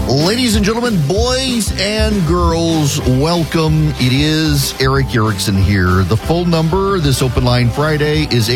Ladies and gentlemen, boys and girls, welcome. It is Erick Erickson here. The phone number this Open Line Friday is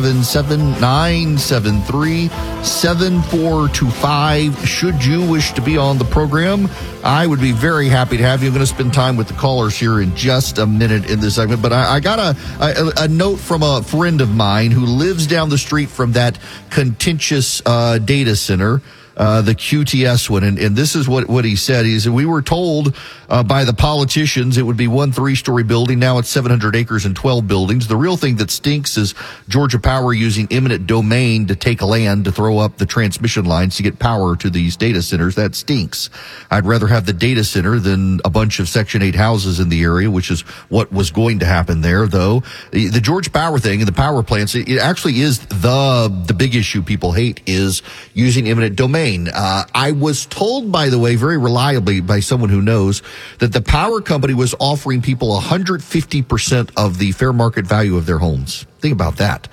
877-973-7425. Should you wish to be on the program, I would be very happy to have you. I'm going to spend time with the callers here in just a minute in this segment, but I got a note from a friend of mine who lives down the street from that contentious data center. The QTS one, and this is what he said. He said, we were told by the politicians it would be one 3-story building. Now it's 700 acres and 12 buildings. The real thing that stinks is Georgia Power using eminent domain to take land to throw up the transmission lines to get power to these data centers. That stinks. I'd rather have the data center than a bunch of Section 8 houses in the area, which is what was going to happen there, though. The Georgia Power thing and the power plants, it actually is the big issue people hate is using eminent domain. I was told, by the way, very reliably by someone who knows, that the power company was offering people 150% of the fair market value of their homes. Think about that.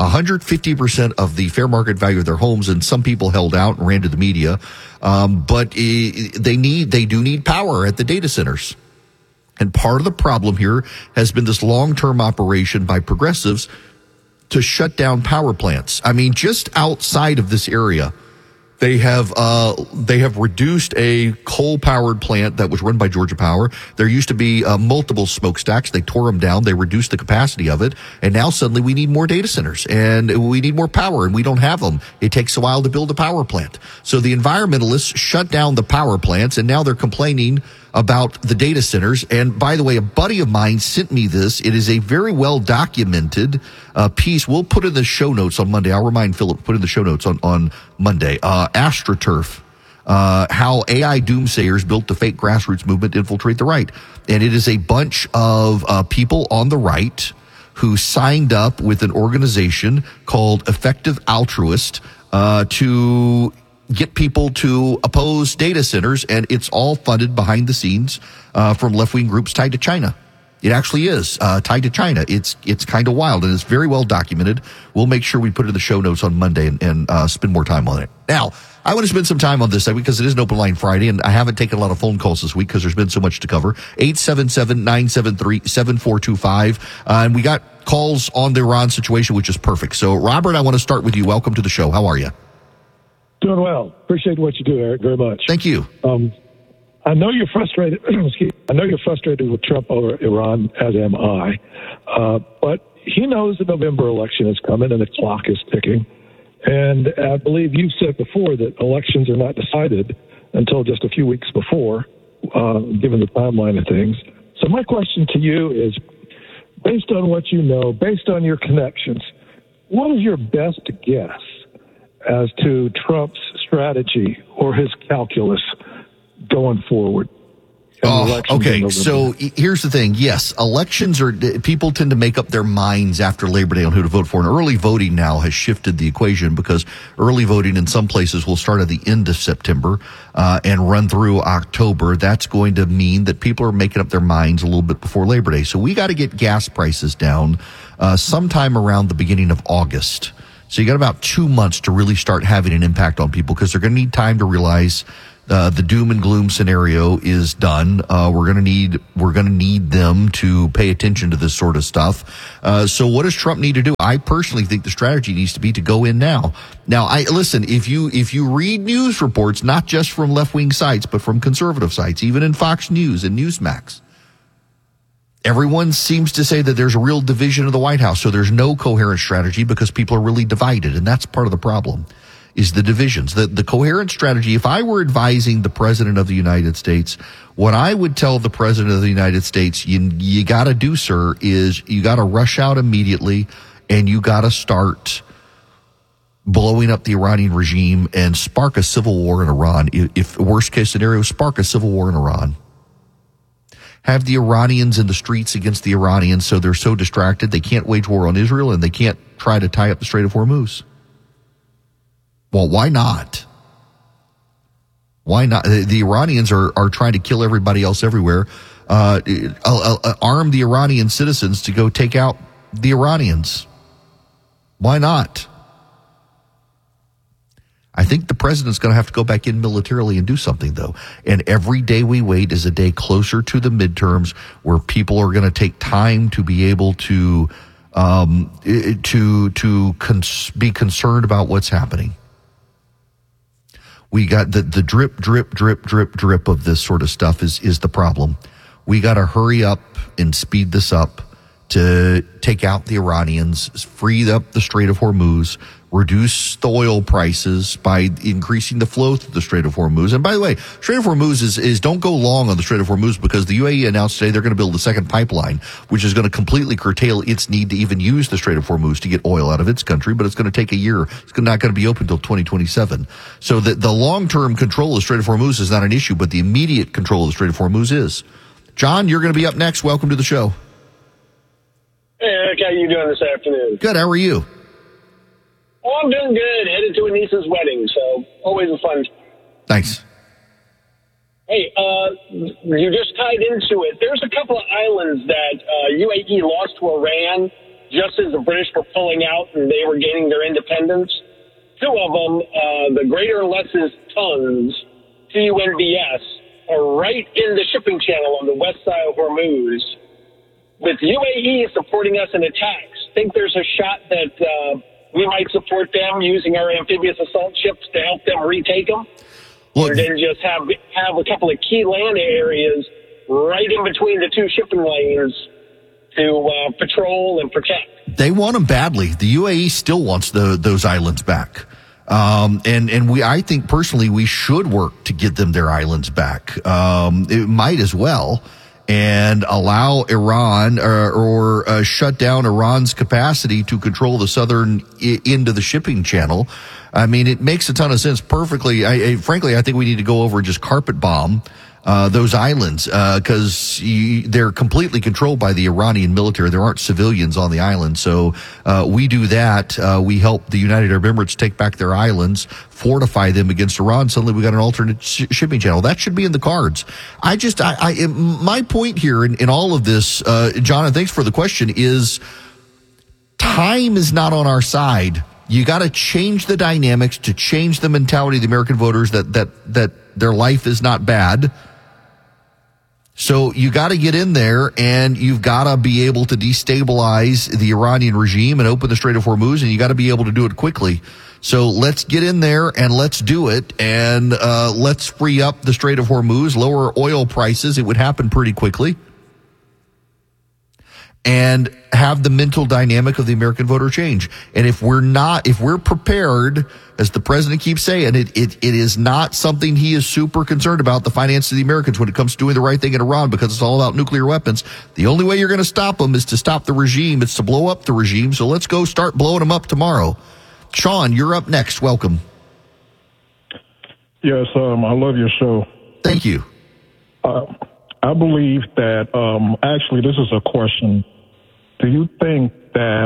150% of the fair market value of their homes, and some people held out and ran to the media. But they do need power at the data centers. And part of the problem here has been this long-term operation by progressives to shut down power plants. I mean, just outside of this area, they have reduced a coal-powered plant that was run by Georgia Power. There used to be multiple smokestacks. They tore them down. They reduced the capacity of it. And now suddenly we need more data centers and we need more power, and we don't have them. It takes a while to build a power plant. So the environmentalists shut down the power plants, and now they're complaining about the data centers. And by the way, a buddy of mine sent me this. It is a very well documented piece. We'll put in the show notes on Monday. I'll remind Philip to put in the show notes on Monday. AstroTurf, how AI doomsayers built the fake grassroots movement to infiltrate the right. And it is a bunch of people on the right who signed up with an organization called Effective Altruist to get people to oppose data centers, and it's all funded behind the scenes from left-wing groups tied to China. It actually is tied to China. It's kind of wild, and it's very well documented. We'll make sure we put it in the show notes on Monday and spend more time on it. Now, I want to spend some time on this because it is an Open Line Friday, and I haven't taken a lot of phone calls this week because there's been so much to cover. 877-973-7425. And we got calls on the Iran situation, which is perfect. So, Robert, I want to start with you. Welcome to the show. How are you? Doing well. Appreciate what you do, Eric, very much. Thank you. I know you're frustrated. I know you're frustrated with Trump over Iran, as am I. But he knows the November election is coming and the clock is ticking. And I believe you've said before that elections are not decided until just a few weeks before, given the timeline of things. So my question to you is, based on what you know, based on your connections, what is your best guess as to Trump's strategy or his calculus going forward? Okay, so here's the thing. Yes, elections people tend to make up their minds after Labor Day on who to vote for. And early voting now has shifted the equation because early voting in some places will start at the end of September and run through October. That's going to mean that people are making up their minds a little bit before Labor Day. So we got to get gas prices down sometime around the beginning of August. So you got about 2 months to really start having an impact on people because they're going to need time to realize the doom and gloom scenario is done. We're going to need them to pay attention to this sort of stuff. So what does Trump need to do? I personally think the strategy needs to be to go in now. Now, listen, if you read news reports, not just from left-wing sites, but from conservative sites, even in Fox News and Newsmax, everyone seems to say that there's a real division of the White House. So there's no coherent strategy because people are really divided. And that's part of the problem, is the divisions. The coherent strategy, if I were advising the President of the United States, what I would tell the President of the United States, you got to do, sir, is you got to rush out immediately and you got to start blowing up the Iranian regime and spark a civil war in Iran. If worst case scenario, spark a civil war in Iran. Have the Iranians in the streets against the Iranians so they're so distracted they can't wage war on Israel and they can't try to tie up the Strait of Hormuz. Well, why not? Why not? The Iranians are trying to kill everybody else everywhere. Arm the Iranian citizens to go take out the Iranians. Why not? I think the president's going to have to go back in militarily and do something, though. And every day we wait is a day closer to the midterms, where people are going to take time to be able to be concerned about what's happening. We got the drip, drip, drip, drip, drip of this sort of stuff is the problem. We got to hurry up and speed this up to take out the Iranians, free up the Strait of Hormuz, reduce the oil prices by increasing the flow through the Strait of Hormuz. And by the way, Strait of Hormuz is don't go long on the Strait of Hormuz, because the UAE announced today they're going to build a second pipeline, which is going to completely curtail its need to even use the Strait of Hormuz to get oil out of its country, but it's going to take a year. It's not going to be open until 2027. So the long-term control of the Strait of Hormuz is not an issue, but the immediate control of the Strait of Hormuz is. John, you're going to be up next. Welcome to the show. Hey, Eric, how you doing this afternoon? Good. How are you? Oh, I'm doing good. Headed to a niece's wedding, so always a fun time. Thanks. Hey, you just tied into it. There's a couple of islands that UAE lost to Iran just as the British were pulling out and they were gaining their independence. Two of them, the Greater Lesses Tons, TUNVS, are right in the shipping channel on the west side of Hormuz. With UAE supporting us in attacks, think there's a shot that we might support them using our amphibious assault ships to help them retake them? Look, and then just have a couple of key land areas right in between the two shipping lanes to patrol and protect. They want them badly. The UAE still wants those islands back. I think personally we should work to get them their islands back. It might as well. And allow Iran or shut down Iran's capacity to control the southern end of the shipping channel. I mean, it makes a ton of sense perfectly. Frankly, I think we need to go over and just carpet bomb those islands, because they're completely controlled by the Iranian military. There aren't civilians on the island. So we do that. We help the United Arab Emirates take back their islands, fortify them against Iran. Suddenly we got an alternate shipping channel. That should be in the cards. My point here in all of this, John, and thanks for the question, is time is not on our side. You got to change the dynamics to change the mentality of the American voters that their life is not bad. So you got to get in there, and you've got to be able to destabilize the Iranian regime and open the Strait of Hormuz, and you got to be able to do it quickly. So let's get in there and let's do it, and let's free up the Strait of Hormuz, lower oil prices. It would happen pretty quickly. And have the mental dynamic of the American voter change. And if we're prepared, as the president keeps saying, it is not something he is super concerned about, the finance of the Americans when it comes to doing the right thing in Iran, because it's all about nuclear weapons. The only way you're going to stop them is to stop the regime. It's to blow up the regime. So let's go start blowing them up tomorrow. Sean, you're up next. Welcome. Yes, I love your show. Thank you. I believe that, actually, this is a question. Do you think that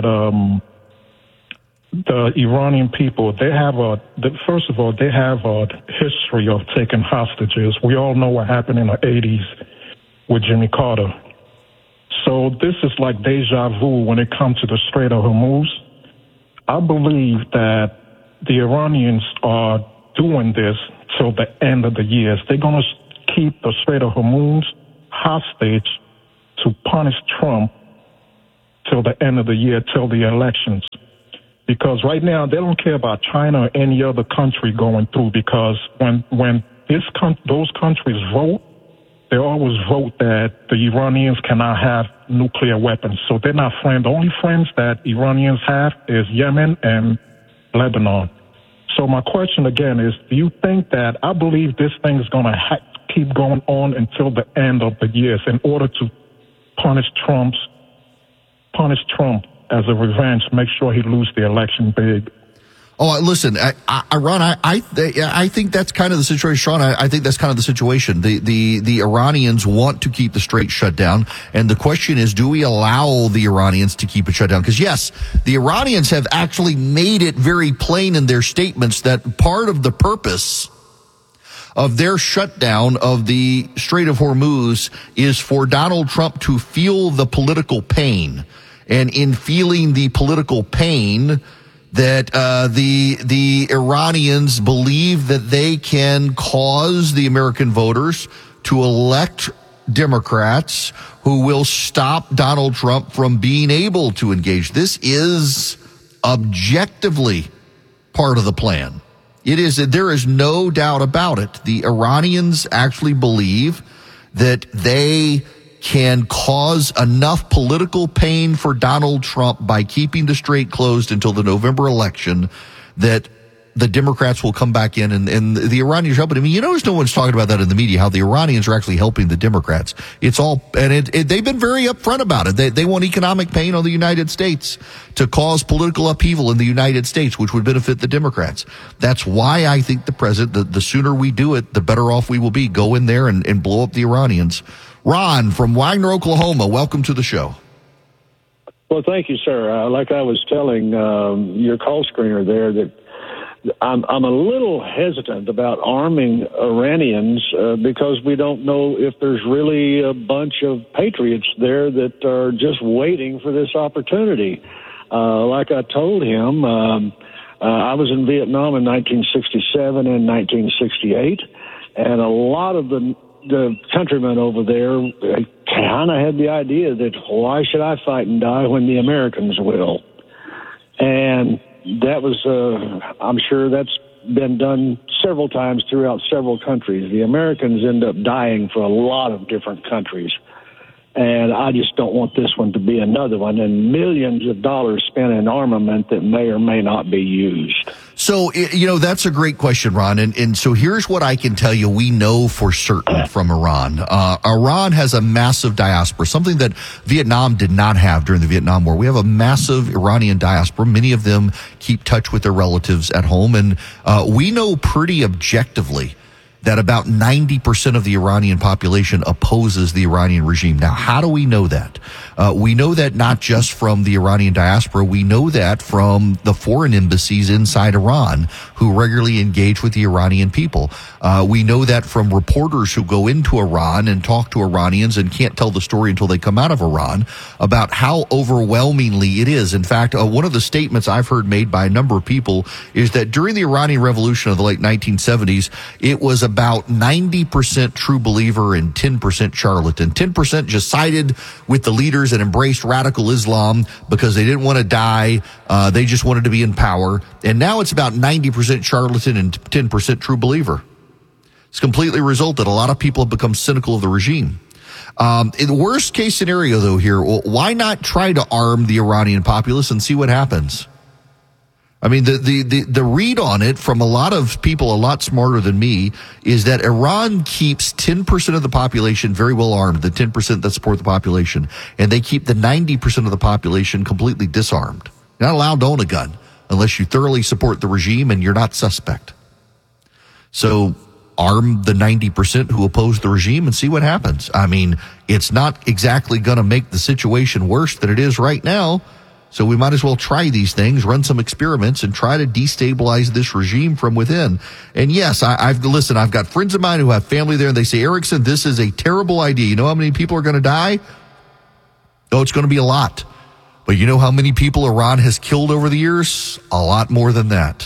the Iranian people, first of all, they have a history of taking hostages. We all know what happened in the 80s with Jimmy Carter. So this is like deja vu when it comes to the Strait of Hormuz. I believe that the Iranians are doing this till the end of the year. They're going to keep the Strait of Hormuz hostage to punish Trump till the end of the year, till the elections. Because right now they don't care about China or any other country going through, because when those countries vote, they always vote that the Iranians cannot have nuclear weapons. So they're not friends. The only friends that Iranians have is Yemen and Lebanon. So my question again is, do you think that, I believe this thing is going to keep going on until the end of the years in order to punish Trump as a revenge, make sure he loses the election big. Oh, listen, Ron, I think that's kind of the situation, Sean. I think that's kind of the situation. The Iranians want to keep the strait shut down, and the question is, do we allow the Iranians to keep it shut down? Because yes, the Iranians have actually made it very plain in their statements that part of the purpose of their shutdown of the Strait of Hormuz is for Donald Trump to feel the political pain. And in feeling the political pain, that the Iranians believe that they can cause the American voters to elect Democrats who will stop Donald Trump from being able to engage. This is objectively part of the plan. It is. There is no doubt about it. The Iranians actually believe that they can cause enough political pain for Donald Trump by keeping the strait closed until the November election that the Democrats will come back in and the Iranians are helping. I mean, you notice no one's talking about that in the media, how the Iranians are actually helping the Democrats. It's all, and they've been very upfront about it. They want economic pain on the United States to cause political upheaval in the United States, which would benefit the Democrats. That's why I think the president, the sooner we do it, the better off we will be. Go in there and blow up the Iranians. Ron from Wagner, Oklahoma, welcome to the show. Well, thank you, sir. Like I was telling your call screener there, that I'm a little hesitant about arming Iranians because we don't know if there's really a bunch of patriots there that are just waiting for this opportunity. Like I told him, I was in Vietnam in 1967 and 1968, and a lot of the countrymen over there kind of had the idea that why should I fight and die when the Americans will? And that was, I'm sure that's been done several times throughout several countries. The Americans end up dying for a lot of different countries. And I just don't want this one to be another one, and millions of dollars spent in armament that may or may not be used. So, that's a great question, Ron. And so here's what I can tell you we know for certain from Iran. Iran has a massive diaspora, something that Vietnam did not have during the Vietnam War. We have a massive Iranian diaspora. Many of them keep touch with their relatives at home. And we know pretty objectively that about 90% of the Iranian population opposes the Iranian regime. Now, how do we know that? We know that not just from the Iranian diaspora. We know that from the foreign embassies inside Iran who regularly engage with the Iranian people. We know that from reporters who go into Iran and talk to Iranians and can't tell the story until they come out of Iran about how overwhelmingly it is. In fact, one of the statements I've heard made by a number of people is that during the Iranian Revolution of the late 1970s, it was about 90% true believer and 10% charlatan. 10% just sided with the leaders and embraced radical Islam because they didn't want to die. They just wanted to be in power. And now it's about 90% charlatan and 10% true believer. It's completely resulted. A lot of people have become cynical of the regime. In the worst case scenario, though, here, why not try to arm the Iranian populace and see what happens? I mean, the read on it from a lot of people a lot smarter than me is that Iran keeps 10% of the population very well armed, the 10% that support the population, and they keep the 90% of the population completely disarmed. You're not allowed to own a gun unless you thoroughly support the regime and you're not suspect. So arm the 90% who oppose the regime and see what happens. I mean, it's not exactly going to make the situation worse than it is right now. So we might as well try these things, run some experiments, and try to destabilize this regime from within. And yes, I've got friends of mine who have family there, and they say, Erickson, this is a terrible idea. You know how many people are going to die? Oh, it's going to be a lot. But you know how many people Iran has killed over the years? A lot more than that.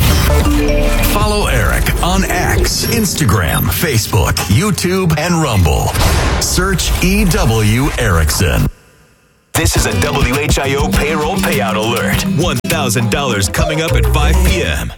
Follow Eric on X, Instagram, Facebook, YouTube, and Rumble. Search EW Erickson. This is a WHIO payroll payout alert. $1,000 coming up at 5 p.m.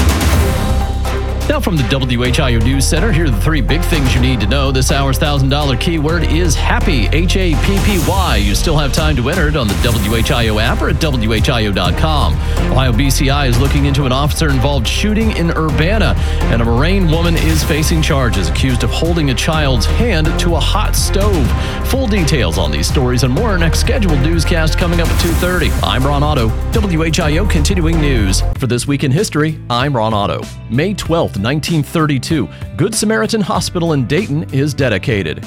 Now from the WHIO News Center, here are the three big things you need to know. This hour's $1,000 keyword is happy, Happy. You still have time to enter it on the WHIO app or at WHIO.com. Ohio BCI is looking into an officer-involved shooting in Urbana, and a Moraine woman is facing charges accused of holding a child's hand to a hot stove. Full details on these stories and more. Next scheduled newscast coming up at 2:30. I'm Ron Otto, WHIO Continuing News. For This Week in History, I'm Ron Otto. May 12th, 1932, Good Samaritan Hospital in Dayton is dedicated.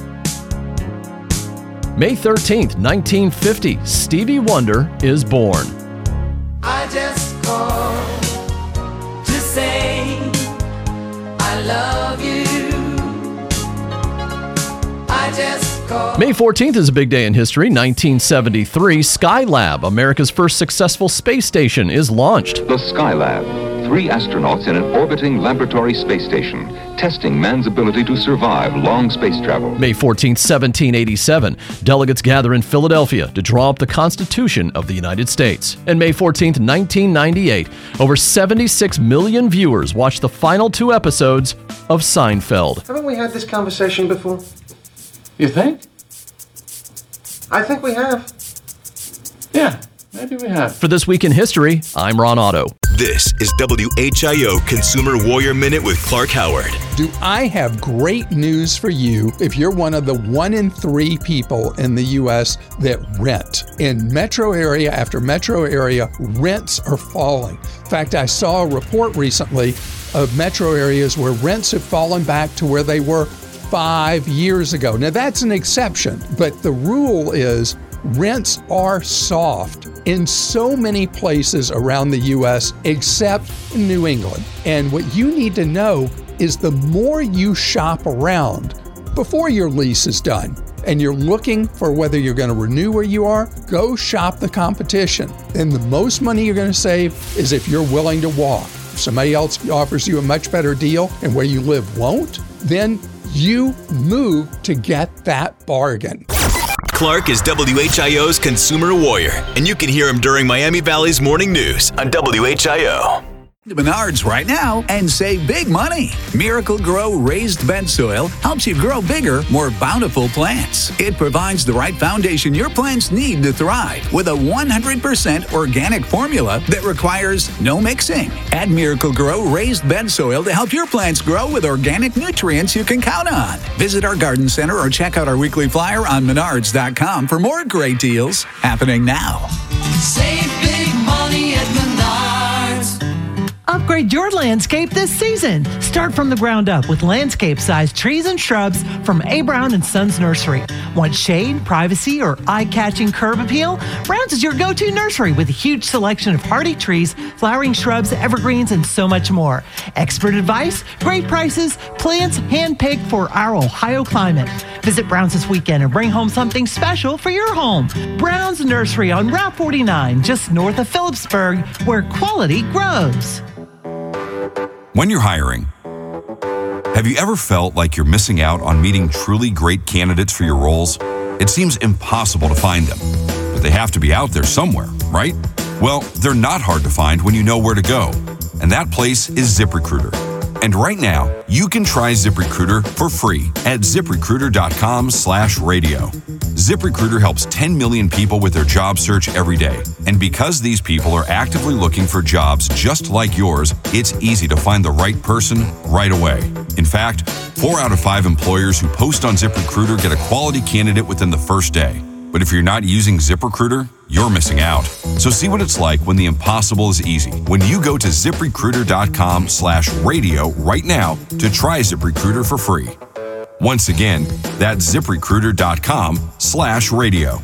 May 13th, 1950, Stevie Wonder is born. I just called to say I love you. I just called. May 14th is a big day in history. 1973, Skylab, America's first successful space station, is launched. The Skylab, 3 astronauts in an orbiting laboratory space station, testing man's ability to survive long space travel. May 14th, 1787, delegates gather in Philadelphia to draw up the Constitution of the United States. And May 14th, 1998, over 76 million viewers watched the final 2 episodes of Seinfeld. Haven't we had this conversation before? You think? I think we have. Yeah, maybe we have. For This Week in History, I'm Ron Otto. This is WHIO Consumer Warrior Minute with Clark Howard. Do I have great news for you if you're one of the 1 in 3 people in the U.S. that rent? In metro area after metro area, rents are falling. In fact, I saw a report recently of metro areas where rents have fallen back to where they were 5 years ago. Now, that's an exception, but the rule is rents are soft in so many places around the U.S. except in New England. And what you need to know is the more you shop around before your lease is done and you're looking for whether you're going to renew where you are, go shop the competition. And the most money you're going to save is if you're willing to walk. If somebody else offers you a much better deal and where you live won't, then you move to get that bargain. Clark is WHIO's Consumer Warrior, and you can hear him during Miami Valley's Morning News on WHIO. Menards right now and save big money. Miracle Grow raised bed soil helps you grow bigger, more bountiful plants. It provides the right foundation your plants need to thrive with a 100% organic formula that requires no mixing. Add Miracle Grow raised bed soil to help your plants grow with organic nutrients you can count on. Visit our garden center or check out our weekly flyer on menards.com for more great deals happening now. Save big money at Menards. Upgrade your landscape this season. Start from the ground up with landscape-sized trees and shrubs from A. Brown & Sons Nursery. Want shade, privacy, or eye-catching curb appeal? Brown's is your go-to nursery with a huge selection of hardy trees, flowering shrubs, evergreens, and so much more. Expert advice, great prices, plants hand-picked for our Ohio climate. Visit Brown's this weekend and bring home something special for your home. Brown's Nursery on Route 49, just north of Phillipsburg, where quality grows. When you're hiring, have you ever felt like you're missing out on meeting truly great candidates for your roles? It seems impossible to find them, but they have to be out there somewhere, right? Well, they're not hard to find when you know where to go, and that place is ZipRecruiter. And right now, you can try ZipRecruiter for free at ZipRecruiter.com/radio. ZipRecruiter helps 10 million people with their job search every day. And because these people are actively looking for jobs just like yours, it's easy to find the right person right away. In fact, 4 out of 5 employers who post on ZipRecruiter get a quality candidate within the first day. But if you're not using ZipRecruiter, you're missing out. So see what it's like when the impossible is easy. When you go to ZipRecruiter.com/radio right now to try ZipRecruiter for free. Once again, that's ZipRecruiter.com/radio.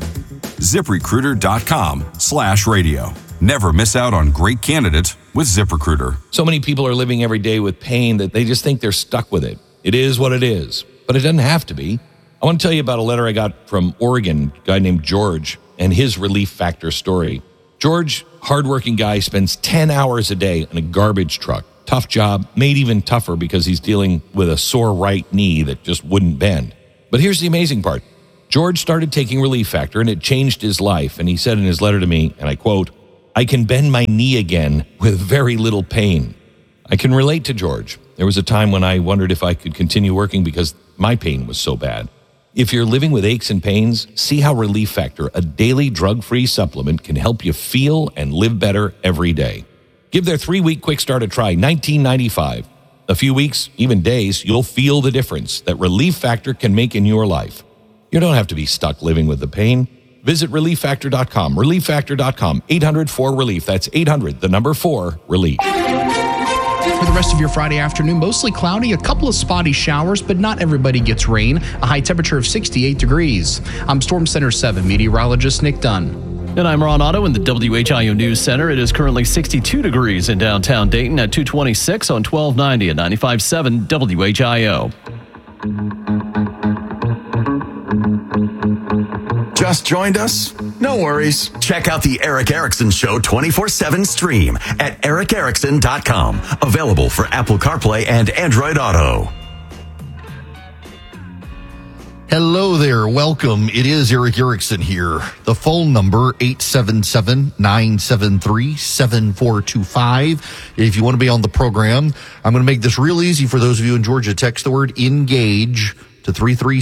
ZipRecruiter.com/radio. Never miss out on great candidates with ZipRecruiter. So many people are living every day with pain that they just think they're stuck with it. It is what it is, but it doesn't have to be. I want to tell you about a letter I got from Oregon, a guy named George, and his Relief Factor story. George, hardworking guy, spends 10 hours a day in a garbage truck. Tough job, made even tougher because he's dealing with a sore right knee that just wouldn't bend. But here's the amazing part. George started taking Relief Factor, and it changed his life. And he said in his letter to me, and I quote, "I can bend my knee again with very little pain." I can relate to George. There was a time when I wondered if I could continue working because my pain was so bad. If you're living with aches and pains, see how Relief Factor, a daily drug-free supplement, can help you feel and live better every day. Give their 3-week quick start a try, $19.95. A few weeks, even days, you'll feel the difference that Relief Factor can make in your life. You don't have to be stuck living with the pain. Visit ReliefFactor.com, ReliefFactor.com, 800-4-RELIEF. That's 800-4-RELIEF. For the rest of your Friday afternoon, mostly cloudy, a couple of spotty showers, but not everybody gets rain. A high temperature of 68 degrees. I'm Storm Center 7 meteorologist Nick Dunn. And I'm Ron Otto in the WHIO News Center. It is currently 62 degrees in downtown Dayton at 226 on 1290 at 95.7 WHIO. Just joined us? No worries. Check out the Eric Erickson Show 24/7 stream at ericerickson.com. Available for Apple CarPlay and Android Auto. Hello there. Welcome. It is Eric Erickson here. The phone number, 877-973-7425. If you want to be on the program, I'm going to make this real easy for those of you in Georgia. Text the word ENGAGE to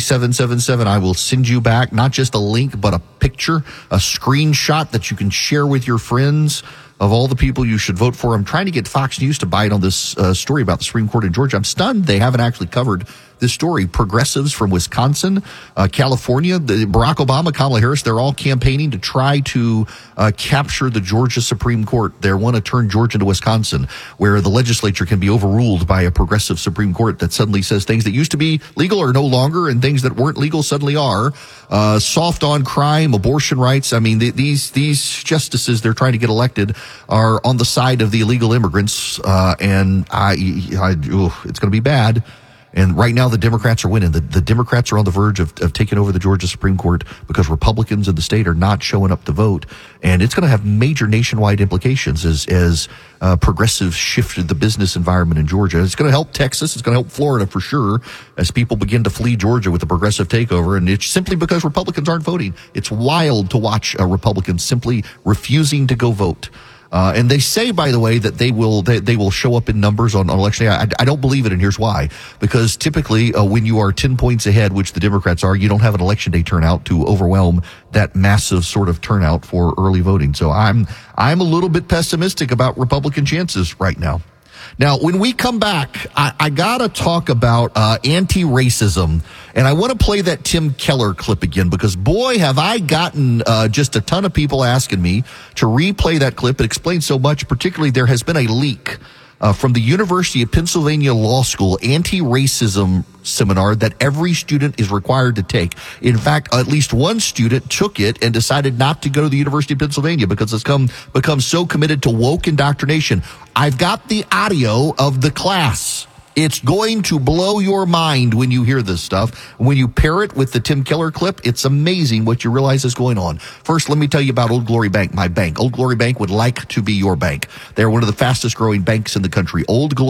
33777. I will send you back not just a link, but a picture, a screenshot that you can share with your friends of all the people you should vote for. I'm trying to get Fox News to bite on this story about the Supreme Court in Georgia. I'm stunned they haven't actually covered this story. Progressives from Wisconsin, California, Barack Obama, Kamala Harris, they're all campaigning to try to capture the Georgia Supreme Court. They want to turn Georgia into Wisconsin, where the legislature can be overruled by a progressive Supreme Court that suddenly says things that used to be legal are no longer, and things that weren't legal suddenly are. Soft on crime, abortion rights. I mean, these justices they're trying to get elected are on the side of the illegal immigrants, and it's going to be bad. And right now, the Democrats are winning. The Democrats are on the verge of taking over the Georgia Supreme Court because Republicans in the state are not showing up to vote. And it's going to have major nationwide implications as progressives shifted the business environment in Georgia. It's going to help Texas. It's going to help Florida for sure as people begin to flee Georgia with the progressive takeover. And it's simply because Republicans aren't voting. It's wild to watch Republicans simply refusing to go vote. And they say, by the way, that they will show up in numbers on election day. I don't believe it, and here's why. Because typically, when you are 10 points ahead, which the Democrats are, you don't have an election day turnout to overwhelm that massive sort of turnout for early voting. So I'm a little bit pessimistic about Republican chances right now. Now, when we come back, I got to talk about anti-racism, and I want to play that Tim Keller clip again because, boy, have I gotten just a ton of people asking me to replay that clip. It explains so much, particularly there has been a leak from the University of Pennsylvania Law School anti-racism seminar that every student is required to take. In fact, at least one student took it and decided not to go to the University of Pennsylvania because it's become so committed to woke indoctrination. I've got the audio of the class. It's going to blow your mind when you hear this stuff. When you pair it with the Tim Keller clip, it's amazing what you realize is going on. First, let me tell you about Old Glory Bank, my bank. Old Glory Bank would like to be your bank. They're one of the fastest growing banks in the country.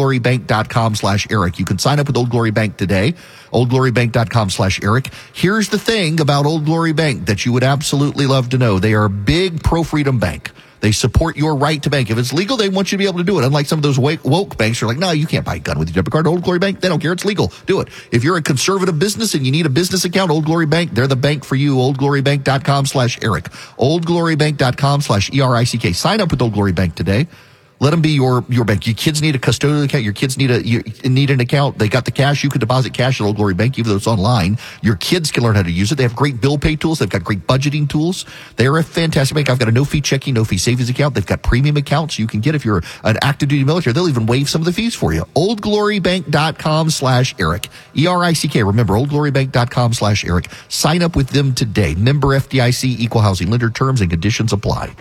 OldGloryBank.com/Eric. You can sign up with Old Glory Bank today. OldGloryBank.com/Eric. Here's the thing about Old Glory Bank that you would absolutely love to know. They are a big pro-freedom bank. They support your right to bank. If it's legal, they want you to be able to do it. Unlike some of those woke banks, are like, no, you can't buy a gun with your debit card. Old Glory Bank, they don't care. It's legal. Do it. If you're a conservative business and you need a business account, Old Glory Bank, they're the bank for you. OldGloryBank.com/Eric. OldGloryBank.com/ERICK. Sign up with Old Glory Bank today. Let them be your bank. Your kids need a custodial account. Your kids need an account. They got the cash. You can deposit cash at Old Glory Bank, even though it's online. Your kids can learn how to use it. They have great bill pay tools. They've got great budgeting tools. They're a fantastic bank. I've got a no-fee checking, no-fee savings account. They've got premium accounts you can get if you're an active duty military. They'll even waive some of the fees for you. OldGloryBank.com/Eric. ERICK. Remember, OldGloryBank.com/Eric. Sign up with them today. Member FDIC, equal housing lender. Terms and conditions apply.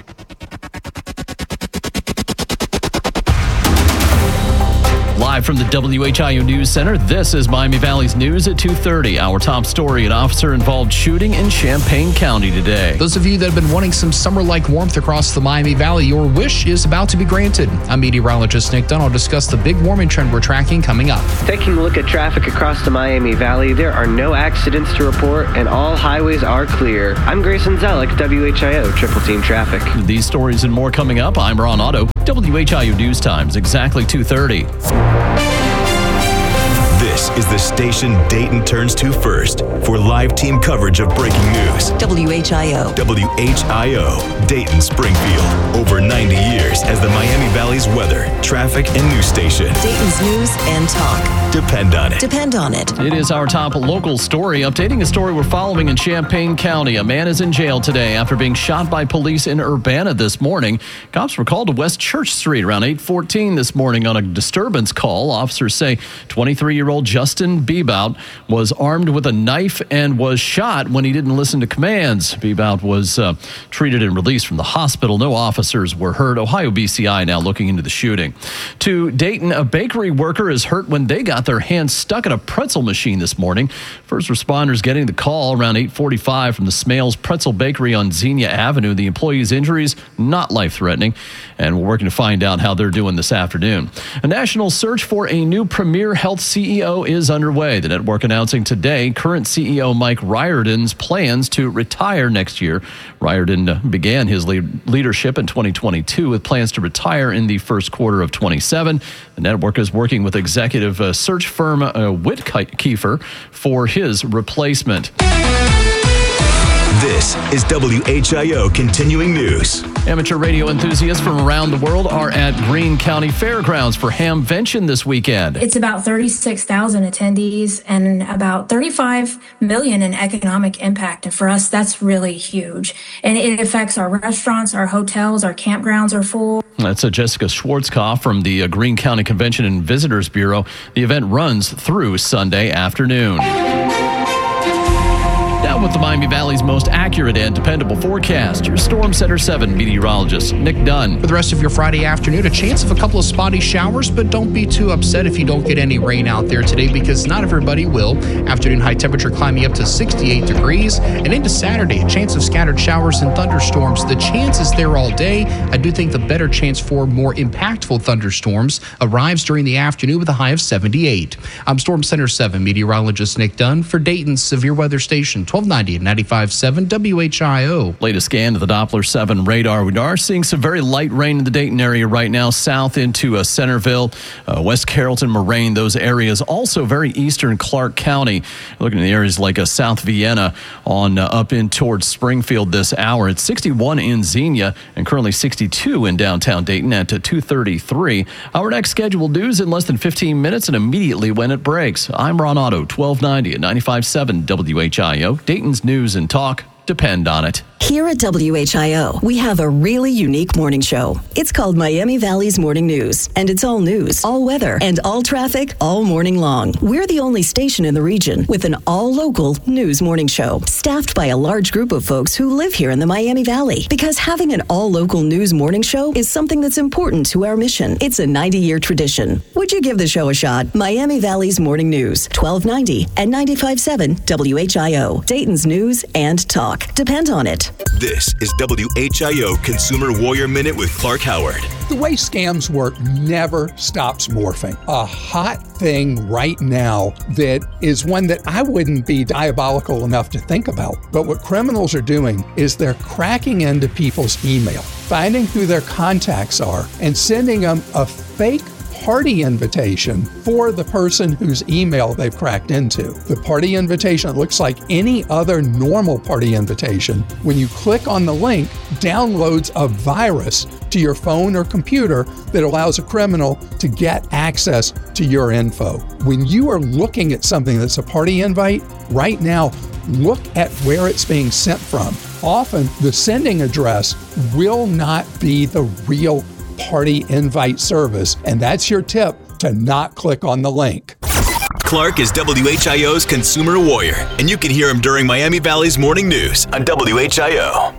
Live from the WHIO News Center, this is Miami Valley's News at 2:30. Our top story, an officer-involved shooting in Champaign County today. Those of you that have been wanting some summer-like warmth across the Miami Valley, your wish is about to be granted. I'm meteorologist Nick Dunn will discuss the big warming trend we're tracking coming up. Taking a look at traffic across the Miami Valley, there are no accidents to report and all highways are clear. I'm Grayson Zellick, WHIO Triple Team Traffic. These stories and more coming up. I'm Ron Otto. WHIO News Times, exactly 2:30. This is the station Dayton turns to first for live team coverage of breaking news. WHIO. WHIO, Dayton Springfield. Over 90 years as the Miami Valley's weather, traffic, and news station. Dayton's news and talk. Depend on it. Depend on it. It is our top local story, updating a story we're following in Champaign County. A man is in jail today after being shot by police in Urbana this morning. Cops were called to West Church Street around 8:14 this morning on a disturbance call. Officers say 23-year-old Justin Justin Bebout was armed with a knife and was shot when he didn't listen to commands. Bebout was treated and released from the hospital. No officers were hurt. Ohio BCI now looking into the shooting. To Dayton, a bakery worker is hurt when they got their hands stuck in a pretzel machine this morning. First responders getting the call around 8:45 from the Smales Pretzel Bakery on Xenia Avenue. The employee's injuries, not life-threatening, and we're working to find out how they're doing this afternoon. A national search for a new Premier Health CEO is underway. The network announcing today current CEO Mike Riordan's plans to retire next year. Riordan began his leadership in 2022 with plans to retire in the first quarter of 27. The network is working with executive search firm Whitkiefer for his replacement. This is WHIO Continuing News. Amateur radio enthusiasts from around the world are at Greene County Fairgrounds for Hamvention this weekend. It's about 36,000 attendees and about 35 million in economic impact. And for us, that's really huge. And it affects our restaurants, our hotels, our campgrounds are full. That's Jessica Schwarzkopf from the Greene County Convention and Visitors Bureau. The event runs through Sunday afternoon. Now with the Miami Valley's most accurate and dependable forecast, your Storm Center 7 meteorologist, Nick Dunn. For the rest of your Friday afternoon, a chance of a couple of spotty showers, but don't be too upset if you don't get any rain out there today, because not everybody will. Afternoon high temperature climbing up to 68 degrees, and into Saturday, a chance of scattered showers and thunderstorms. The chance is there all day. I do think the better chance for more impactful thunderstorms arrives during the afternoon with a high of 78. I'm Storm Center 7 meteorologist Nick Dunn for Dayton's Severe Weather Station. 1290 and 95.7 WHIO. Latest scan to the Doppler 7 radar. We are seeing some very light rain in the Dayton area right now, south into Centerville, West Carrollton, Moraine, those areas. Also very eastern Clark County. Looking at the areas like South Vienna on up in towards Springfield this hour. It's 61 in Xenia and currently 62 in downtown Dayton at 2:33. Our next scheduled news in less than 15 minutes and immediately when it breaks. I'm Ron Otto, 1290 and 95.7 WHIO. Dayton's news and talk depend on it. Here at WHIO, we have a really unique morning show. It's called Miami Valley's Morning News, and it's all news, all weather, and all traffic all morning long. We're the only station in the region with an all-local news morning show, staffed by a large group of folks who live here in the Miami Valley. Because having an all-local news morning show is something that's important to our mission. It's a 90-year tradition. Would you give the show a shot? Miami Valley's Morning News, 1290 and 95.7 WHIO. Dayton's news and talk. Depend on it. This is WHIO Consumer Warrior Minute with Clark Howard. The way scams work never stops morphing. A hot thing right now that is one that I wouldn't be diabolical enough to think about. But what criminals are doing is they're cracking into people's email, finding who their contacts are, and sending them a fake party invitation for the person whose email they've cracked into. The party invitation looks like any other normal party invitation. When you click on the link, downloads a virus to your phone or computer that allows a criminal to get access to your info. When you are looking at something that's a party invite, right now, look at where it's being sent from. Often, the sending address will not be the real party invite service, and that's your tip to not click on the link. Clark is WHIO's Consumer Warrior, and you can hear him during Miami Valley's Morning News on WHIO.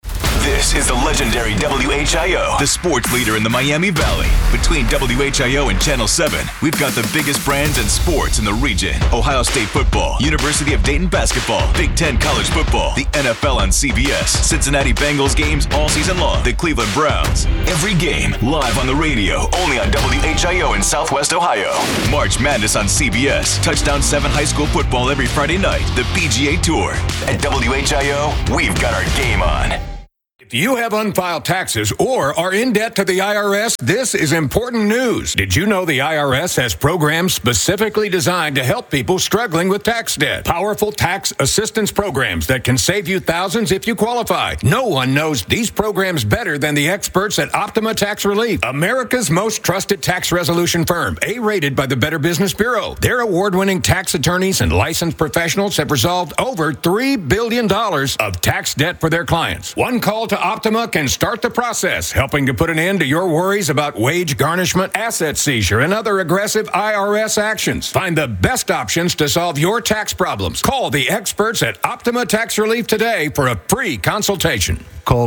This is the legendary WHIO, the sports leader in the Miami Valley. Between WHIO and Channel 7, we've got the biggest brands in sports in the region. Ohio State football, University of Dayton basketball, Big Ten college football, the NFL on CBS, Cincinnati Bengals games all season long, the Cleveland Browns. Every game live on the radio, only on WHIO in Southwest Ohio. March Madness on CBS, Touchdown 7 high school football every Friday night, the PGA Tour. At WHIO, we've got our game on. If you have unfiled taxes or are in debt to the IRS, this is important news. Did you know the IRS has programs specifically designed to help people struggling with tax debt? Powerful tax assistance programs that can save you thousands if you qualify. No one knows these programs better than the experts at Optima Tax Relief, America's most trusted tax resolution firm, A-rated by the Better Business Bureau. Their award-winning tax attorneys and licensed professionals have resolved over $3 billion of tax debt for their clients. One call to Delta Optima can start the process, helping to put an end to your worries about wage garnishment, asset seizure, and other aggressive IRS actions. Find the best options to solve your tax problems. Call the experts at Optima Tax Relief today for a free consultation. Call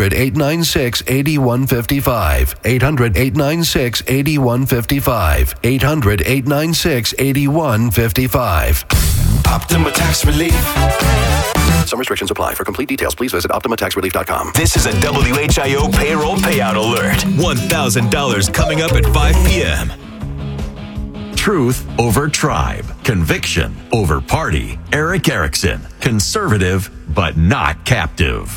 800-896-8155. 800-896-8155. 800-896-8155. Optima Tax Relief. Some restrictions apply. For complete details, please visit OptimaTaxRelief.com. This is a WHIO payroll payout alert. $1,000 coming up at 5 p.m. Truth over tribe. Conviction over party. Eric Erickson. Conservative, but not captive.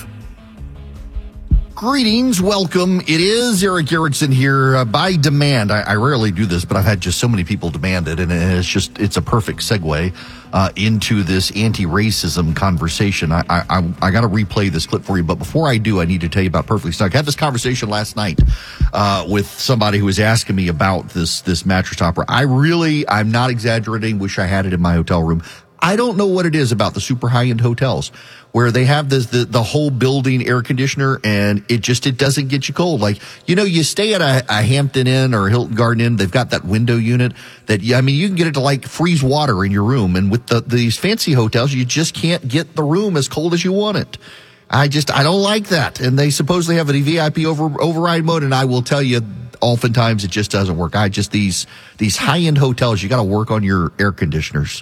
Greetings, welcome. It is Eric Erickson here by demand. I rarely do this, but I've had just so many people demand it, and it's a perfect segue into this anti-racism conversation. I got to replay this clip for you, but before I do, I need to tell you about Perfectly Snug. I had this conversation last night with somebody who was asking me about this mattress topper. I'm not exaggerating. Wish I had it in my hotel room. I don't know what it is about the super high-end hotels where they have the whole building air conditioner, and it doesn't get you cold. Like, you stay at a Hampton Inn or a Hilton Garden Inn, they've got that window unit that, you can get it to like freeze water in your room. And with these fancy hotels, you just can't get the room as cold as you want it. I don't like that. And they supposedly have a VIP override mode, and I will tell you, oftentimes it just doesn't work. These high-end hotels, you got to work on your air conditioners.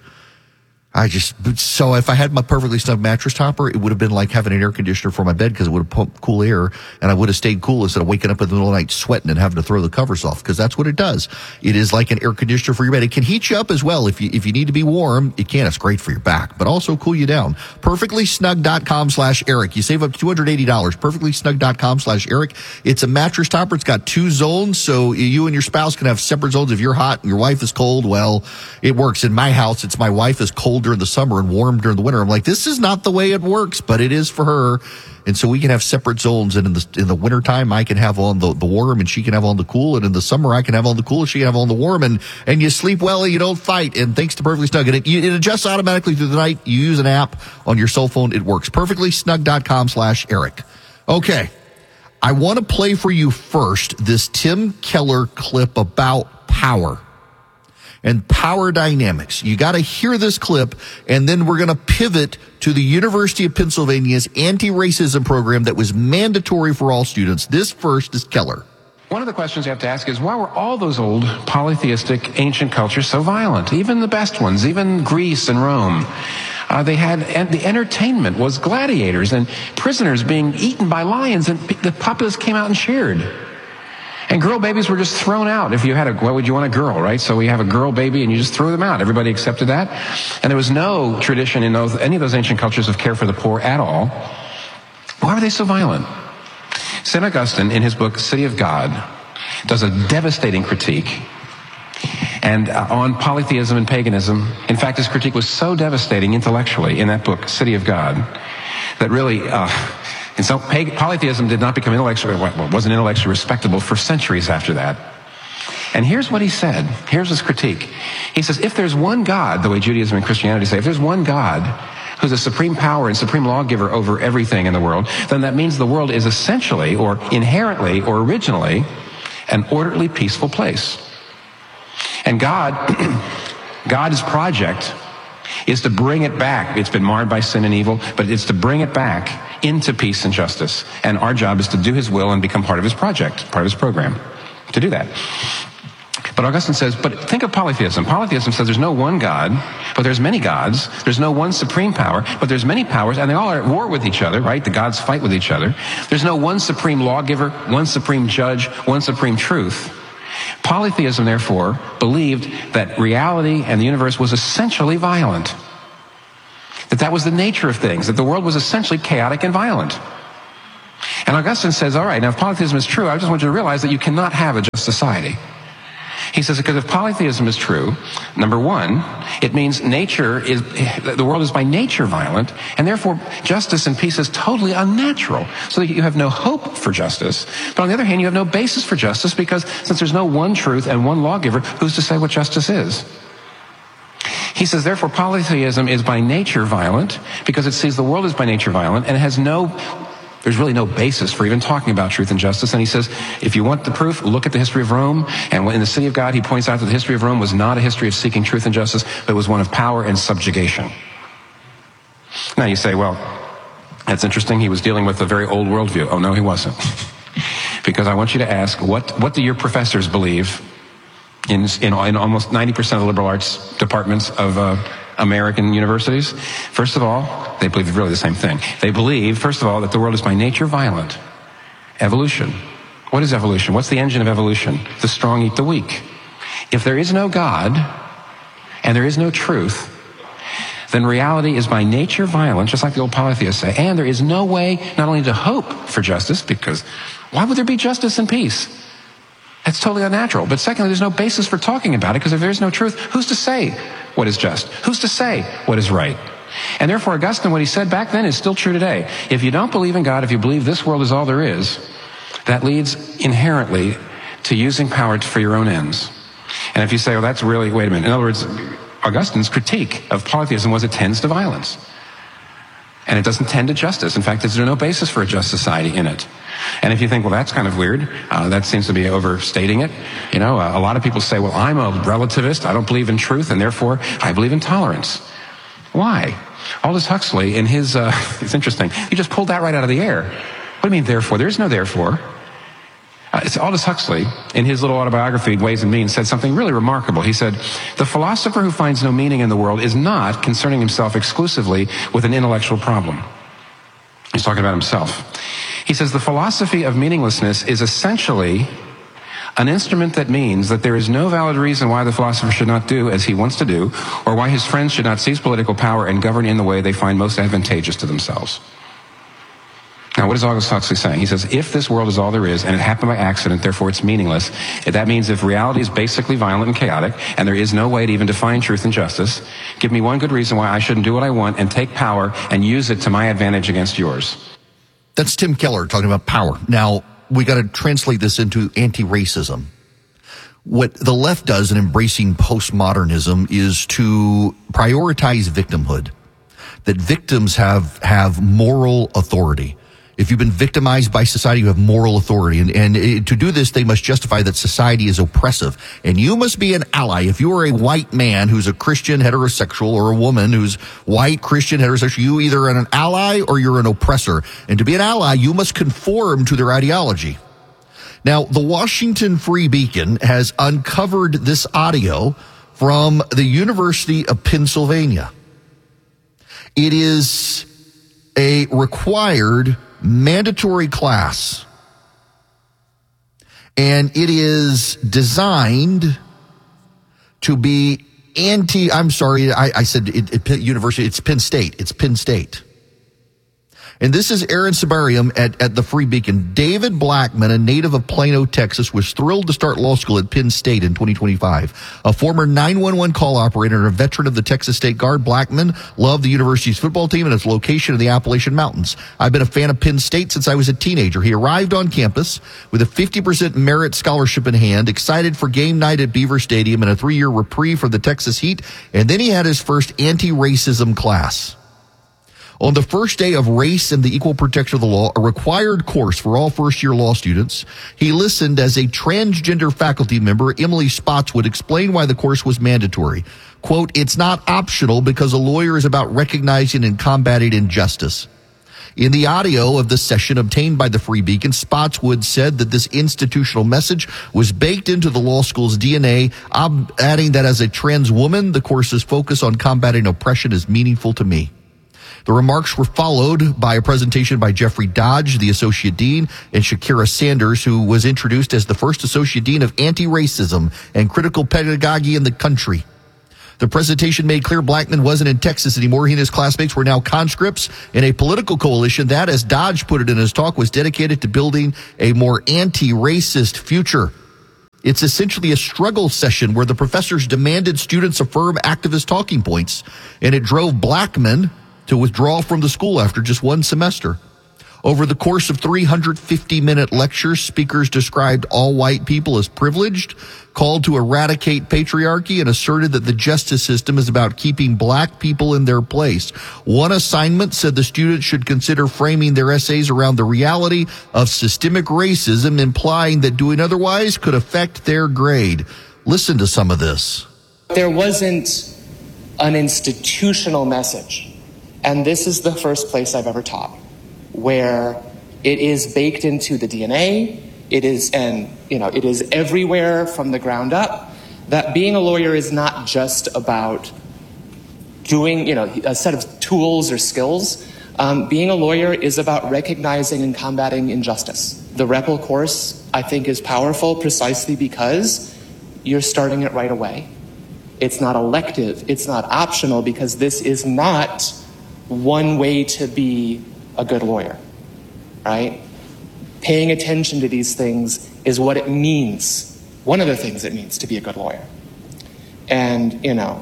So if I had my Perfectly Snug mattress topper, it would have been like having an air conditioner for my bed because it would have pumped cool air, and I would have stayed cool instead of waking up in the middle of the night sweating and having to throw the covers off, because that's what it does. It is like an air conditioner for your bed. It can heat you up as well. If you need to be warm, it can. It's great for your back, but also cool you down. PerfectlySnug.com/Eric. You save up to $280. PerfectlySnug.com/Eric. It's a mattress topper. It's got 2 zones, so you and your spouse can have separate zones. If you're hot and your wife is cold, well, it works. In my house, it's my wife is cold during the summer and warm during the winter. I'm like, this is not the way it works, but it is for her. And so we can have separate zones. And in the wintertime, I can have on the warm and she can have on the cool. And in the summer, I can have on the cool and she can have on the warm. And you sleep well and you don't fight. And thanks to Perfectly Snug. And it adjusts automatically through the night. You use an app on your cell phone. It works. PerfectlySnug.com/Eric. Okay. I want to play for you first this Tim Keller clip about power and power dynamics. You got to hear this clip, and then we're going to pivot to the University of Pennsylvania's anti-racism program that was mandatory for all students. This first is Keller. One of the questions you have to ask is, why were all those old polytheistic ancient cultures so violent? Even the best ones, even Greece and Rome. The entertainment was gladiators and prisoners being eaten by lions, and the populace came out and cheered. And girl babies were just thrown out. If you had what would you want a girl, right? So we have a girl baby and you just threw them out. Everybody accepted that. And there was no tradition in any of those ancient cultures of care for the poor at all. Why were they so violent? St. Augustine, in his book, City of God, does a devastating critique and on polytheism and paganism. In fact, his critique was so devastating intellectually in that book, City of God, that really... And so polytheism did not become wasn't intellectually respectable for centuries after that. And here's what he said. Here's his critique. He says, if there's one God, the way Judaism and Christianity say, if there's one God who's a supreme power and supreme lawgiver over everything in the world, then that means the world is essentially or inherently or originally an orderly, peaceful place. And God's project is to bring it back. It's been marred by sin and evil, but it's to bring it back into peace and justice. And our job is to do his will and become part of his project, part of his program, to do that. But Augustine says, but think of polytheism. Polytheism says there's no one God, but there's many gods. There's no one supreme power, but there's many powers, and they all are at war with each other, right? The gods fight with each other. There's no one supreme lawgiver, one supreme judge, one supreme truth. Polytheism, therefore, believed that reality and the universe was essentially violent. That was the nature of things, that the world was essentially chaotic and violent. And Augustine says, all right, now if polytheism is true, I just want you to realize that you cannot have a just society. He says, because if polytheism is true, number one, it means the world is by nature violent, and therefore justice and peace is totally unnatural, so that you have no hope for justice. But on the other hand, you have no basis for justice, because since there's no one truth and one lawgiver, who's to say what justice is? He says, therefore, polytheism is by nature violent, because it sees the world as by nature violent, and it has no There's really no basis for even talking about truth and justice. And he says, if you want the proof, look at the history of Rome. And in the city of God, he points out that the history of Rome was not a history of seeking truth and justice, but it was one of power and subjugation. Now you say, well, that's interesting. He was dealing with a very old worldview. Oh, no, he wasn't. Because I want you to ask, what do your professors believe in almost 90% of the liberal arts departments of American universities? First of all, they believe really the same thing. They believe, first of all, that the world is by nature violent. Evolution. What is evolution? What's the engine of evolution? The strong eat the weak. If there is no God and there is no truth, then reality is by nature violent, just like the old polytheists say, and there is no way not only to hope for justice, because why would there be justice and peace? That's totally unnatural. But secondly, there's no basis for talking about it, because if there's no truth, who's to say what is just? Who's to say what is right? And therefore, Augustine, what he said back then is still true today. If you don't believe in God, if you believe this world is all there is, that leads inherently to using power for your own ends. And if you say, well, that's really, wait a minute. In other words, Augustine's critique of polytheism was it tends to violence. And it doesn't tend to justice. In fact, there's no basis for a just society in it. And if you think, well, that's kind of weird, that seems to be overstating it. You know, a lot of people say, well, I'm a relativist. I don't believe in truth, and therefore I believe in tolerance. Why? Aldous Huxley, in his, it's interesting, he just pulled that right out of the air. What do you mean, therefore? There's no therefore. It's Aldous Huxley, in his little autobiography, Ways and Means, said something really remarkable. He said, the philosopher who finds no meaning in the world is not concerning himself exclusively with an intellectual problem. He's talking about himself. He says, the philosophy of meaninglessness is essentially an instrument that means that there is no valid reason why the philosopher should not do as he wants to do, or why his friends should not seize political power and govern in the way they find most advantageous to themselves. Now, what is Aldous Huxley saying? He says, if this world is all there is, and it happened by accident, therefore it's meaningless, that means if reality is basically violent and chaotic, and there is no way to even define truth and justice, give me one good reason why I shouldn't do what I want and take power and use it to my advantage against yours. That's Tim Keller talking about power. Now, we got to translate this into anti-racism. What the left does in embracing postmodernism is to prioritize victimhood, that victims have moral authority. If you've been victimized by society, you have moral authority. And to do this, they must justify that society is oppressive. And you must be an ally. If you are a white man who's a Christian heterosexual, or a woman who's white, Christian, heterosexual, you either are an ally or you're an oppressor. And to be an ally, you must conform to their ideology. Now, the Washington Free Beacon has uncovered this audio from the University of Pennsylvania. It is a required mandatory class, and it is designed to be I said university, it's Penn State. It's Penn State. And this is Aaron Sabarium at the Free Beacon. David Blackman, a native of Plano, Texas, was thrilled to start law school at Penn State in 2025. A former 911 call operator and a veteran of the Texas State Guard, Blackman loved the university's football team and its location in the Appalachian Mountains. I've been a fan of Penn State since I was a teenager. He arrived on campus with a 50% merit scholarship in hand, excited for game night at Beaver Stadium and a 3-year reprieve from the Texas heat, and then he had his first anti-racism class. On the first day of Race and the Equal Protection of the Law, a required course for all first-year law students, he listened as a transgender faculty member, Emily Spotswood, explained why the course was mandatory. Quote, it's not optional because a lawyer is about recognizing and combating injustice. In the audio of the session obtained by the Free Beacon, Spotswood said that this institutional message was baked into the law school's DNA, adding that as a trans woman, the course's focus on combating oppression is meaningful to me. The remarks were followed by a presentation by Jeffrey Dodge, the Associate Dean, and Shakira Sanders, who was introduced as the first Associate Dean of Anti-Racism and Critical Pedagogy in the country. The presentation made clear Blackman wasn't in Texas anymore. He and his classmates were now conscripts in a political coalition that, as Dodge put it in his talk, was dedicated to building a more anti-racist future. It's essentially a struggle session where the professors demanded students affirm activist talking points, and it drove Blackman to withdraw from the school after just one semester. Over the course of 350-minute lectures, speakers described all white people as privileged, called to eradicate patriarchy, and asserted that the justice system is about keeping black people in their place. One assignment said the students should consider framing their essays around the reality of systemic racism, implying that doing otherwise could affect their grade. Listen to some of this. There wasn't an institutional message, and this is the first place I've ever taught, where it is baked into the DNA. It is everywhere from the ground up, that being a lawyer is not just about doing, a set of tools or skills. Being a lawyer is about recognizing and combating injustice. The REPL course, I think, is powerful precisely because you're starting it right away. It's not elective. It's not optional, because this is not one way to be a good lawyer, right? Paying attention to these things is what it means, one of the things it means to be a good lawyer. And,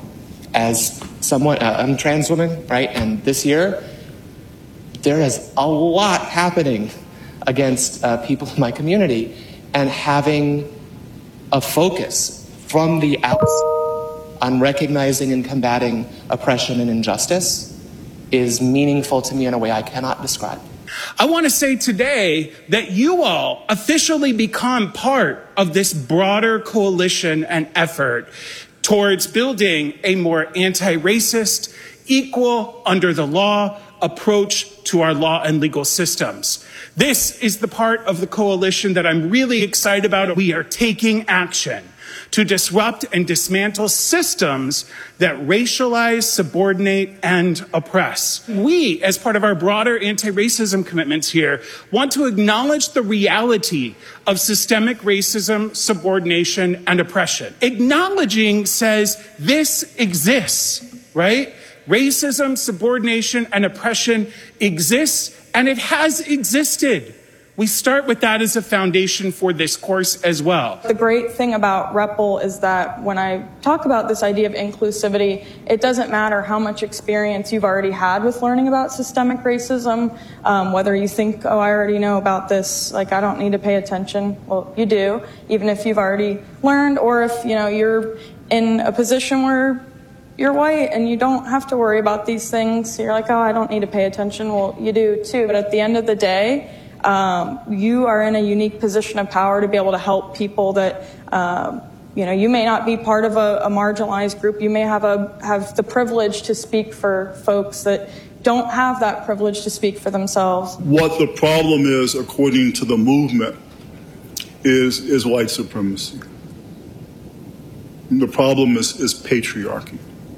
as someone, I'm a trans woman, right? And this year, there is a lot happening against people in my community, and having a focus from the outset on recognizing and combating oppression and injustice is meaningful to me in a way I cannot describe. I want to say today that you all officially become part of this broader coalition and effort towards building a more anti-racist, equal, under the law approach to our law and legal systems. This is the part of the coalition that I'm really excited about. We are taking action to disrupt and dismantle systems that racialize, subordinate, and oppress. We, as part of our broader anti-racism commitments here, want to acknowledge the reality of systemic racism, subordination, and oppression. Acknowledging says this exists, right? Racism, subordination, and oppression exists, and it has existed. We start with that as a foundation for this course as well. The great thing about REPL is that when I talk about this idea of inclusivity, it doesn't matter how much experience you've already had with learning about systemic racism, whether you think, oh, I already know about this, like I don't need to pay attention. Well, you do, even if you've already learned, or if you're in a position where you're white and you don't have to worry about these things. You're like, oh, I don't need to pay attention. Well, you do too. But at the end of the day, you are in a unique position of power to be able to help people that, you may not be part of a marginalized group. You may have the privilege to speak for folks that don't have that privilege to speak for themselves. What the problem is, according to the movement, is white supremacy. The problem is patriarchy.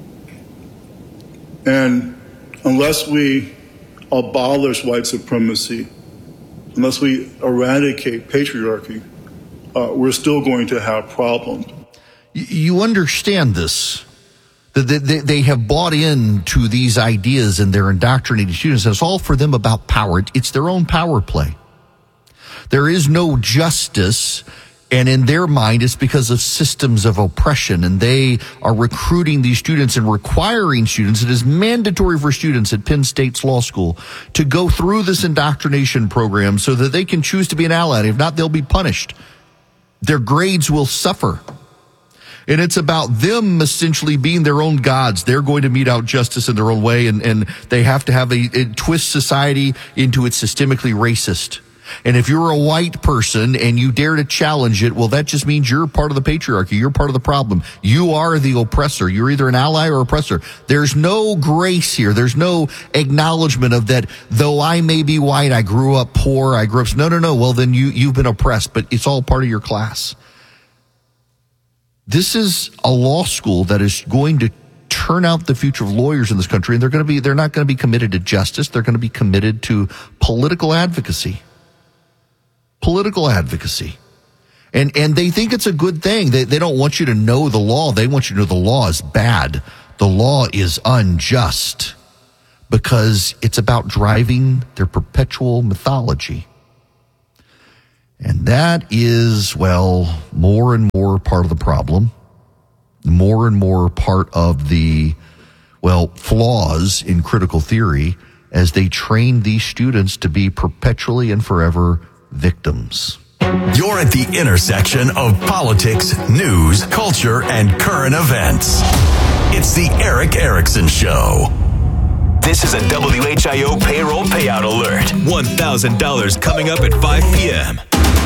And unless we abolish white supremacy, unless we eradicate patriarchy, we're still going to have problems. You understand this, that they have bought into these ideas and they're indoctrinating students. It's all for them about power. It's their own power play. There is no justice, and in their mind, it's because of systems of oppression, and they are recruiting these students and requiring students. It is mandatory for students at Penn State's law school to go through this indoctrination program so that they can choose to be an ally. If not, they'll be punished. Their grades will suffer. And it's about them essentially being their own gods. They're going to mete out justice in their own way, and they have to have a twist society into its systemically racist. And if you're a white person and you dare to challenge it, well, that just means you're part of the patriarchy. You're part of the problem. You are the oppressor. You're either an ally or oppressor. There's no grace here. There's no acknowledgement of that. Though I may be white, I grew up poor. I grew up. No. Well, then you've been oppressed, but it's all part of your class. This is a law school that is going to turn out the future of lawyers in this country, and they're not going to be committed to justice. They're going to be committed to political advocacy. Political advocacy. And they think it's a good thing. They don't want you to know the law. They want you to know the law is bad. The law is unjust, because it's about driving their perpetual mythology. And that is, well, more and more part of the problem, more and more part of the, flaws in critical theory, as they train these students to be perpetually and forever victims. You're at the intersection of politics, news, culture, and current events. It's the Eric Erickson Show. This is a WHIO payroll payout alert. $1,000 coming up at 5 p.m.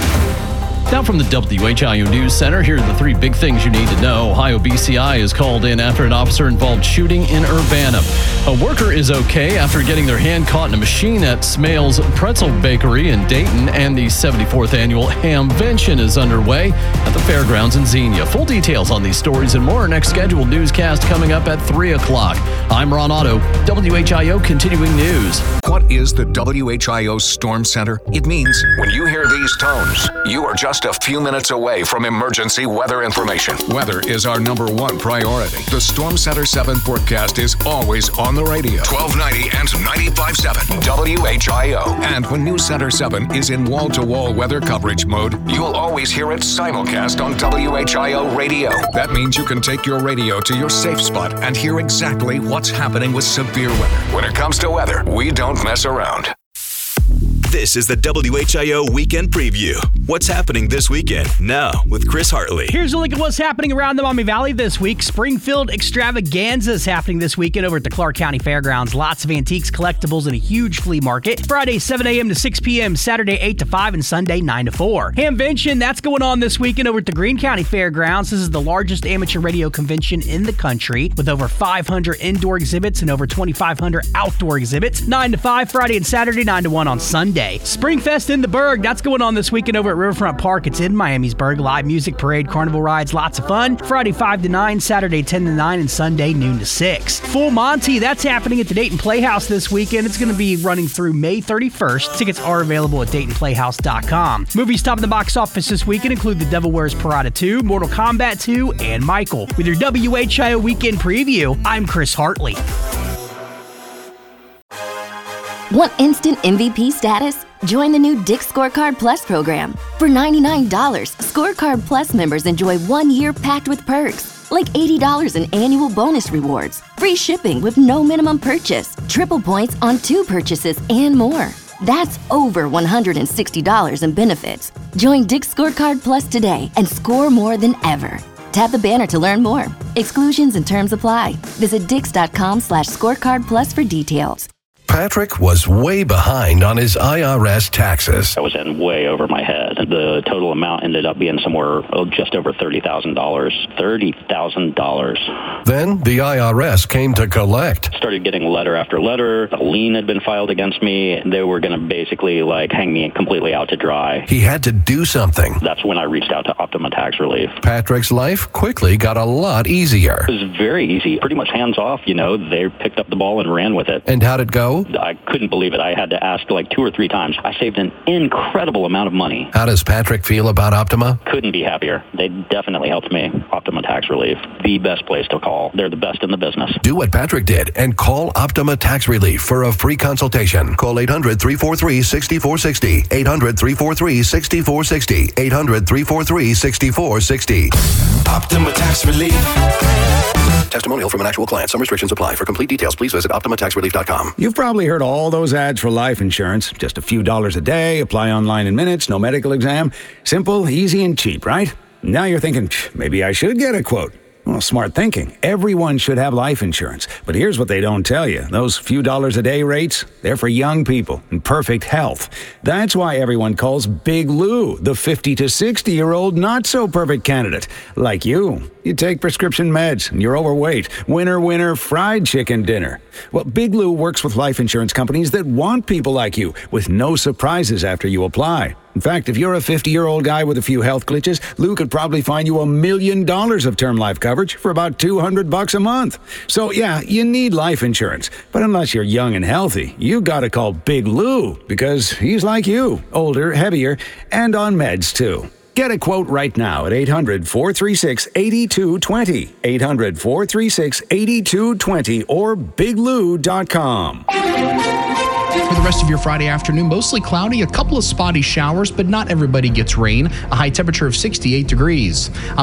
Now from the WHIO News Center, here are the three big things you need to know. Ohio BCI is called in after an officer-involved shooting in Urbana. A worker is okay after getting their hand caught in a machine at Smales Pretzel Bakery in Dayton, and the 74th annual Hamvention is underway at the fairgrounds in Xenia. Full details on these stories and more. Next scheduled newscast coming up at 3 o'clock. I'm Ron Otto, WHIO Continuing News. What is the WHIO Storm Center? It means when you hear these tones, you are just a few minutes away from emergency weather information. Weather is our number one priority. The Storm Center 7 forecast is always on the radio. 1290 and 95.7 WHIO. And when News Center 7 is in wall-to-wall weather coverage mode, you'll always hear it simulcast on WHIO radio. That means you can take your radio to your safe spot and hear exactly what's happening with severe weather. When it comes to weather, we don't mess around. This is the WHIO Weekend Preview. What's happening this weekend? Now, with Chris Hartley. Here's a look at what's happening around the Maumee Valley this week. Springfield Extravaganza is happening this weekend over at the Clark County Fairgrounds. Lots of antiques, collectibles, and a huge flea market. Friday, 7 a.m. to 6 p.m., Saturday, 8 to 5, and Sunday, 9 to 4. Hamvention, that's going on this weekend over at the Greene County Fairgrounds. This is the largest amateur radio convention in the country, with over 500 indoor exhibits and over 2,500 outdoor exhibits. 9 to 5, Friday and Saturday, 9 to 1 on Sunday. Springfest in the Berg, that's going on this weekend over at Riverfront Park. It's in Miamisburg. Live music, parade, carnival rides, lots of fun. Friday 5 to 9, Saturday 10 to 9, and Sunday noon to 6. Full Monty, that's happening at the Dayton Playhouse this weekend. It's going to be running through May 31st. Tickets are available at DaytonPlayhouse.com. Movies topping the box office this weekend include The Devil Wears Prada 2, Mortal Kombat 2, and Michael. With your WHIO Weekend Preview, I'm Chris Hartley. Want instant MVP status? Join the new Dick's Scorecard Plus program. For $99, Scorecard Plus members enjoy 1 year packed with perks, like $80 in annual bonus rewards, free shipping with no minimum purchase, triple points on 2 purchases, and more. That's over $160 in benefits. Join Dick's Scorecard Plus today and score more than ever. Tap the banner to learn more. Exclusions and terms apply. Visit Dix.com/scorecard plus for details. Patrick was way behind on his IRS taxes. I was in way over my head. The total amount ended up being somewhere just over $30,000. $30,000. Then the IRS came to collect. Started getting letter after letter. A lien had been filed against me. They were going to basically hang me completely out to dry. He had to do something. That's when I reached out to Optima Tax Relief. Patrick's life quickly got a lot easier. It was very easy. Pretty much hands off, They picked up the ball and ran with it. And how'd it go? I couldn't believe it. I had to ask 2 or 3 times. I saved an incredible amount of money. How does Patrick feel about Optima? Couldn't be happier. They definitely helped me. Optima Tax Relief, the best place to call. They're the best in the business. Do what Patrick did and call Optima Tax Relief for a free consultation. Call 800-343-6460. 800-343-6460. 800-343-6460. Optima Tax Relief. Testimonial from an actual client. Some restrictions apply. For complete details, please visit OptimaTaxRelief.com. You've probably heard all those ads for life insurance. Just a few dollars a day, apply online in minutes, no medical exam. Simple, easy, and cheap, right? Now you're thinking, maybe I should get a quote. Well, smart thinking. Everyone should have life insurance. But here's what they don't tell you. Those few dollars a day rates, they're for young people in perfect health. That's why everyone calls Big Lou the 50 to 60-year-old not-so-perfect candidate. Like you. You take prescription meds and you're overweight. Winner, winner, fried chicken dinner. Well, Big Lou works with life insurance companies that want people like you with no surprises after you apply. In fact, if you're a 50-year-old guy with a few health glitches, Lou could probably find you $1 million of term life coverage for about $200 a month. So yeah, you need life insurance. But unless you're young and healthy, you gotta call Big Lou because he's like you, older, heavier, and on meds too. Get a quote right now at 800-436-8220. 800-436-8220 or biglou.com. For the rest of your Friday afternoon, mostly cloudy, a couple of spotty showers, but not everybody gets rain. A high temperature of 68 degrees.